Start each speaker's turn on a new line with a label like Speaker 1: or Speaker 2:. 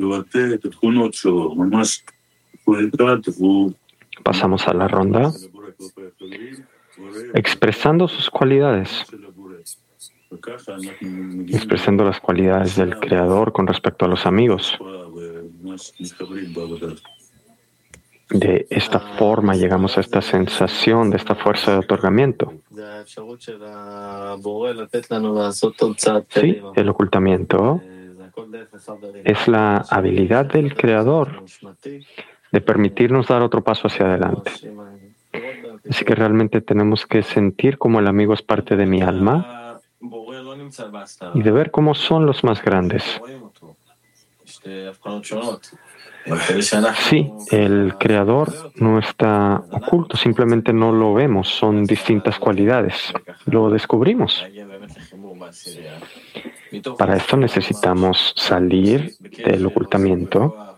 Speaker 1: Pasamos a la ronda expresando sus cualidades, expresando las cualidades del Creador con respecto a los amigos. De esta forma llegamos a esta sensación de esta fuerza de otorgamiento. Sí, el ocultamiento es la habilidad del Creador de permitirnos dar otro paso hacia adelante. Así que realmente tenemos que sentir como el amigo es parte de mi alma y de ver cómo son los más grandes. Sí, el Creador no está oculto, simplemente no lo vemos, son distintas cualidades. Lo descubrimos. Para esto necesitamos salir del ocultamiento